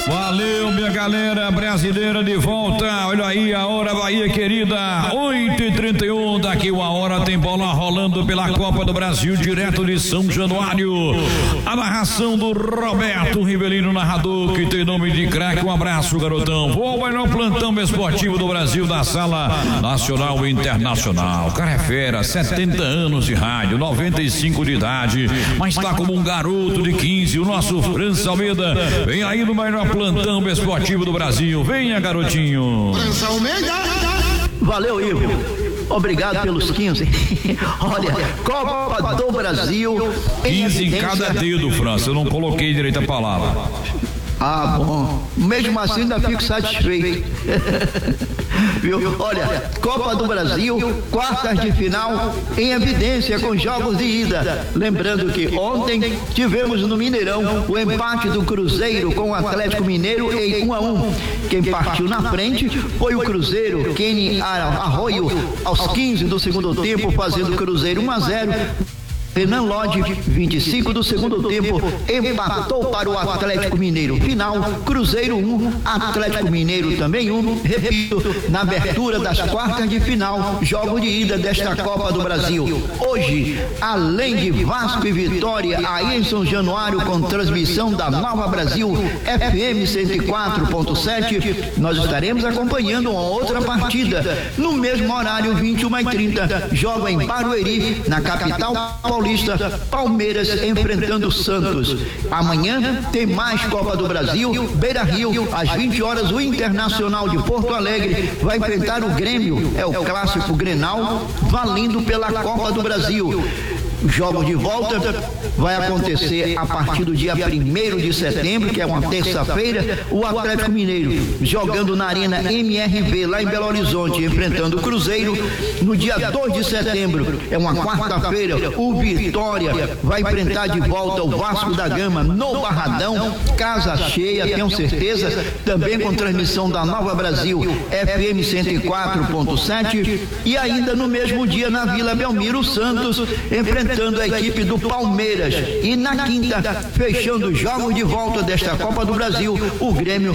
Valeu, minha galera brasileira de volta. Olha aí a hora, Bahia querida, 8h31. Daqui uma hora tem bola rolando pela Copa do Brasil, direto de São Januário. A narração do Roberto Rivelino, narrador que tem nome de craque. Um abraço, garotão. Vou ao melhor plantão esportivo do Brasil, da Sala Nacional e Internacional. O cara é fera, 70 anos de rádio, 95 de idade, mas tá como um garoto de 15. O nosso França Almeida vem aí no melhor plantão esportivo do Brasil. Venha, garotinho. Valeu, Ivo. Obrigado pelos 15. Olha, Copa do Brasil. 15 em cada dedo, França. Eu não coloquei direito a palavra. Ah, bom. Mesmo assim, ainda fico satisfeito. Viu? Olha, Copa do Brasil, quartas de final em evidência com jogos de ida. Lembrando que ontem tivemos no Mineirão o empate do Cruzeiro com o Atlético Mineiro em 1-1. Quem partiu na frente foi o Cruzeiro, Kenny Arroio, aos 15 do segundo tempo, fazendo o Cruzeiro 1-0. Renan Lodge, 25 do segundo tempo, empatou para o Atlético Mineiro. Final, Cruzeiro 1, Atlético Mineiro também 1. Repito, na abertura das quartas de final, jogo de ida desta Copa do Brasil. Hoje, além de Vasco e Vitória, aí em São Januário, com transmissão da Nova Brasil FM 104.7, nós estaremos acompanhando uma outra partida. No mesmo horário, 21h30, jogo em Barueri, na capital paulista, Palmeiras enfrentando o Santos. Amanhã tem mais Copa do Brasil, Beira-Rio, às 20 horas, o Internacional de Porto Alegre vai enfrentar o Grêmio, é o clássico Grenal, valendo pela Copa do Brasil. Jogo de volta vai acontecer a partir do dia 1º de setembro, que é uma terça-feira, o Atlético Mineiro jogando na Arena MRV lá em Belo Horizonte, enfrentando o Cruzeiro. No dia 2 de setembro, é uma quarta-feira, o Vitória vai enfrentar de volta o Vasco da Gama no Barradão, casa cheia, tenho certeza, também com transmissão da Nova Brasil FM 104.7, e ainda no mesmo dia na Vila Belmiro, o Santos enfrentando a equipe do Palmeiras. E na quinta, fechando os jogos de volta desta Copa do Brasil, o Grêmio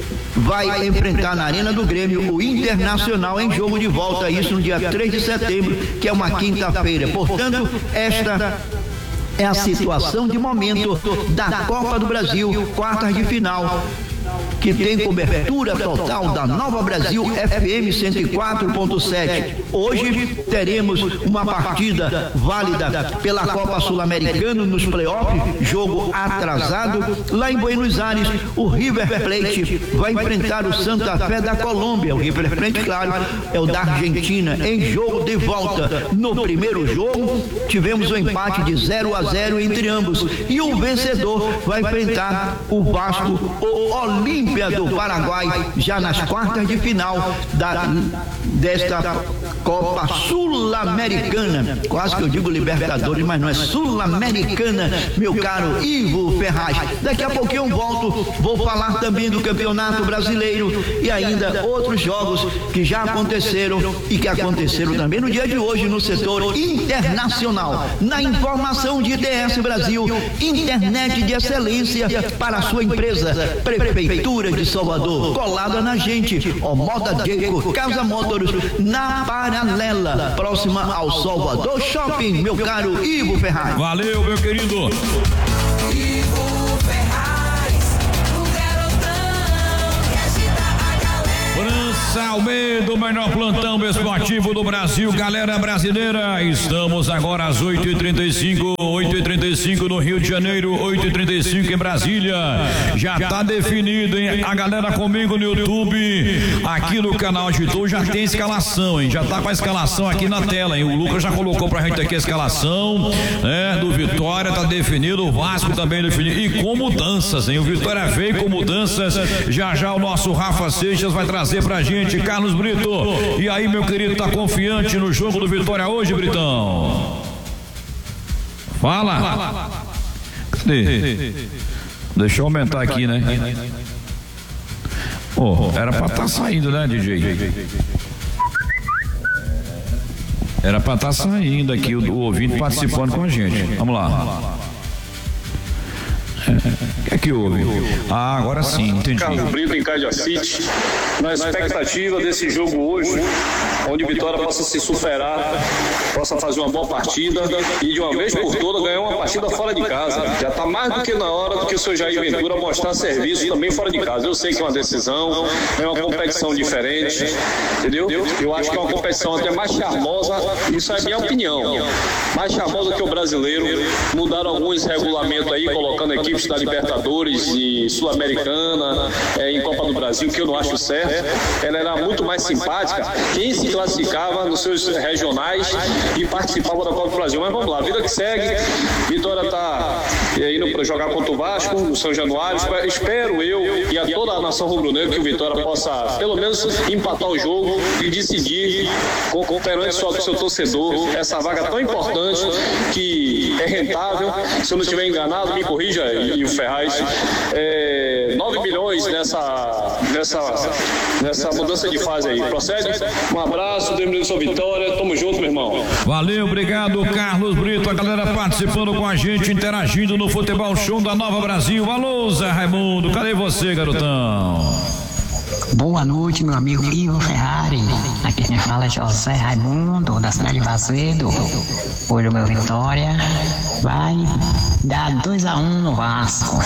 vai enfrentar na Arena do Grêmio o Internacional em jogo de volta, isso no dia 3 de setembro, que é uma quinta-feira. Portanto, esta é a situação de momento da Copa do Brasil, quartas de final, que tem cobertura total da Nova Brasil FM 104.7. Hoje teremos uma partida válida pela Copa Sul-Americana nos playoffs, jogo atrasado. Lá em Buenos Aires, o River Plate vai enfrentar o Santa Fé da Colômbia. O River Plate, claro, é o da Argentina, em jogo de volta. No primeiro jogo, tivemos um empate de 0-0 entre ambos. E o vencedor vai enfrentar o Vasco, o Olímpia do Paraguai, já nas quartas de final desta Copa Sul-Americana. Quase que eu digo Libertadores, mas não é Sul-Americana, meu caro Ivo Ferraz. Daqui a pouquinho eu volto, vou falar também do Campeonato Brasileiro e ainda outros jogos que já aconteceram e que aconteceram também no dia de hoje no setor internacional. Na informação de IDS Brasil, internet de excelência para a sua empresa, Prefeitura de Salvador, colada na gente, Moda Jaco, Casa Motors, na Paralela, próxima ao Salvador Shopping, meu caro Ivo Ferraz. Valeu, meu querido. Ivo Ferraz, o garotão que agita a galera. França Almeida, o melhor plantão esportivo do Brasil, galera brasileira. Estamos agora às 8h35 no Rio de Janeiro, 8h35 em Brasília. Já tá definido, hein? A galera comigo no YouTube, aqui no canal de YouTube já tem escalação, hein? Já tá com a escalação aqui na tela, hein? O Lucas já colocou pra gente aqui a escalação, né? Do Vitória tá definido, o Vasco também definido, e com mudanças, hein? O Vitória veio com mudanças. Já o nosso Rafa Seixas vai trazer pra gente. Carlos Brito, e aí, meu querido, tá confiante no jogo do Vitória hoje, Britão? Fala. Cadê? Deixa eu aumentar aqui, né? Era pra estar saindo, né, DJ? Era pra estar saindo aqui o ouvinte participando com a gente. Vamos lá. O que é que houve? Ah, agora sim, entendi. Carlos Brito em Cadia City, na expectativa desse jogo hoje, onde Vitória possa se superar, possa fazer uma boa partida e de uma vez por todas ganhar uma partida fora de casa. Já está mais do que na hora do que o seu Jair Ventura mostrar serviço também fora de casa. Eu sei que é uma decisão, é uma competição diferente, entendeu? Eu acho que é uma competição até mais charmosa, isso é a minha opinião, mais charmosa que o brasileiro. Mudaram alguns regulamentos aí, colocando equipes da Libertadores e Sul-Americana em Copa do Brasil, que eu não acho certo. Ela era muito mais simpática quem se classificava nos seus regionais e participava da Copa do Brasil. Mas vamos lá, vida que segue. Vitória está indo para jogar contra o Vasco no São Januário. Espero eu e a toda a nação rubro-negra que o Vitória possa pelo menos empatar o jogo e decidir perante só do seu torcedor essa vaga tão importante que é rentável. Se eu não estiver enganado, me corrija, e o Ferraz, 9 milhões nessa mudança de fase aí. Procede? Um abraço, Deus me livre, sua Vitória, tamo junto, meu irmão. Valeu, obrigado, Carlos Brito, a galera participando com a gente, interagindo no Futebol Show da Nova Brasil. Alô, Zé Raimundo, cadê você, garotão? Boa noite, meu amigo Ivo Ferrari. Aqui quem fala é José Raimundo, da cidade de Vazedo. Hoje o meu Vitória vai dar 2-1 no Vasco.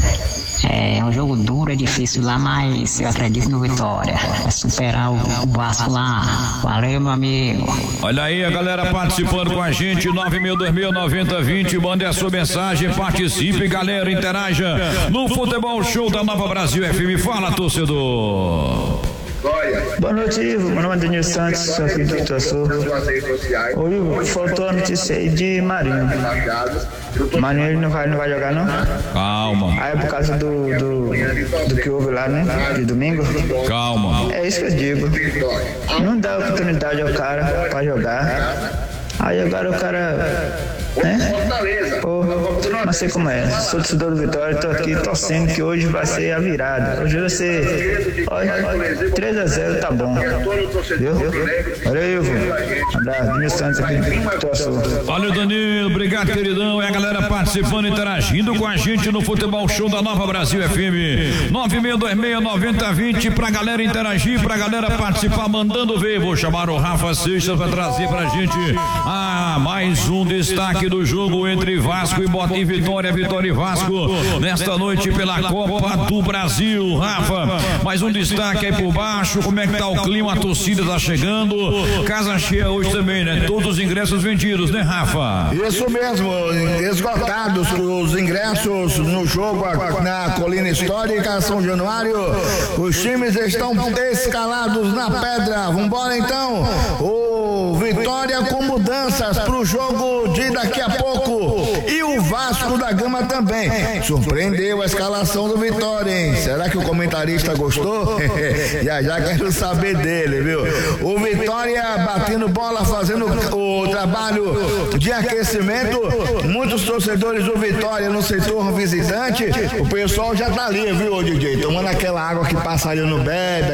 É um jogo duro, é difícil lá, mas eu acredito no Vitória. Vai superar o Vasco lá. Valeu, meu amigo. Olha aí a galera participando com a gente, 9.000-2090-20. Mande a sua mensagem, participe, galera, interaja no Futebol Show da Nova Brasil FM. Fala, torcedor. Boa noite, Ivo. Meu nome é Daniel Santos, sou aqui do Itaçu. Ô, Ivo, faltou a notícia aí de Marinho. Marinho ele não vai jogar, não? Calma. Aí é por causa do que houve lá, né? De domingo? Calma. É isso que eu digo. Não dá oportunidade ao cara pra jogar. Aí agora o cara... Pô, não sei como é. Sou torcedor do Vitória, tô aqui torcendo que hoje vai ser a virada. Hoje vai ser 3-0, tá bom. Viu? Valeu, Ivo. Abraço, Danilo Santos aqui do Itaçu. Valeu, Danilo, obrigado, queridão. E a galera participando, interagindo com a gente no Futebol Show da Nova Brasil FM. 9626-9020 pra galera interagir, pra galera participar, mandando ver. Vou chamar o Rafa Seixas pra trazer pra gente mais um destaque do jogo entre Vasco e Vitória, Vitória e Vasco, nesta noite pela Copa do Brasil. Rafa, mais um destaque aí por baixo, como é que tá o clima, a torcida tá chegando, casa cheia hoje também, né? Todos os ingressos vendidos, né, Rafa? Isso mesmo, esgotados os ingressos no jogo na Colina Histórica, São Januário, os times estão escalados na pedra. Vambora então, o Vitória com mudanças pro jogo de daqui a pouco, e o Vasco da Gama também. Surpreendeu a escalação do Vitória, hein? Será que o comentarista gostou? já quero saber dele, viu? O Vitória batendo bola, fazendo o trabalho de aquecimento. Muitos torcedores do Vitória no setor visitante, o pessoal já tá ali, viu, DJ? Tomando aquela água que passarinho não bebe,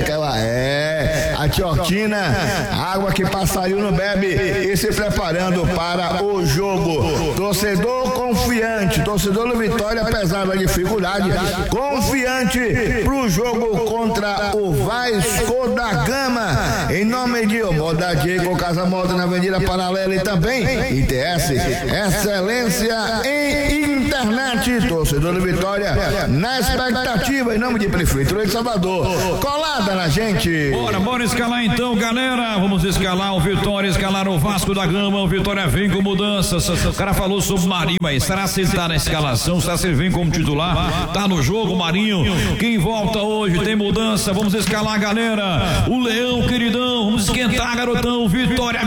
a tiotina, água que passarinho não bebe, e se preparando para o jogo. Torcedor confiante, torcedor do Vitória, apesar da dificuldade, confiante pro jogo contra o Vasco da Gama. Em nome de Moda Diego Casa Moda na Avenida Paralela e também ITS, excelência em internet. Torcedor do Vitória na expectativa, em nome de Prefeitura de Salvador. Colada na gente. Bora escalar então, galera. Vamos escalar o Vitória, escalar o Vasco da Gama. O Vitória vem com mudanças. O cara falou sobre o Marinho aí. Será se ele tá na escalação? Será se ele vem como titular? Tá no jogo, Marinho. Quem volta hoje tem mudança. Vamos escalar, galera. O Leão, queridão. Vamos esquentar, garotão. Vitória.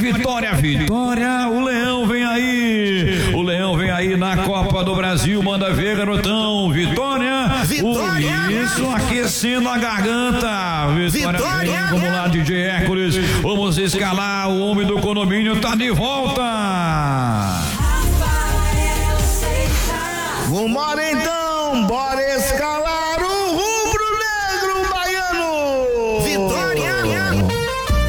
O Leão vem aí. O Leão vem aí na Copa do Brasil. Manda ver, garotão. Vitória. Isso, aquecendo a garganta. Vitória. Vamos lá, DJ Hércules. Vamos escalar. O homem do condomínio tá de volta. Vambora então, bora escalar.